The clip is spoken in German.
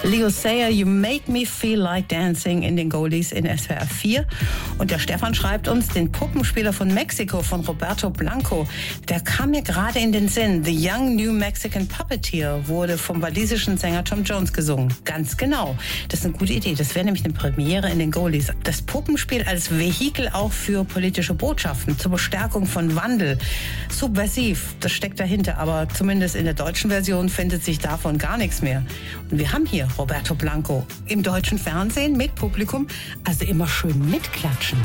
Leo Sayer, You Make Me Feel Like Dancing in den Goldies in SWR 4. Und der Stefan schreibt uns, den Puppenspieler von Mexiko, von Roberto Blanco, der kam mir gerade in den Sinn. The Young New Mexican Puppeteer wurde vom walisischen Sänger Tom Jones gesungen. Ganz genau. Das ist eine gute Idee. Das wäre nämlich eine Premiere in den Goldies. Das Puppenspiel als Vehikel auch für politische Botschaften, zur Bestärkung von Wandel. Subversiv, das steckt dahinter. Aber zumindest in der deutschen Version findet sich davon gar nichts mehr. Und wir haben hier Roberto Blanco im deutschen Fernsehen mit Publikum, also immer schön mitklatschen.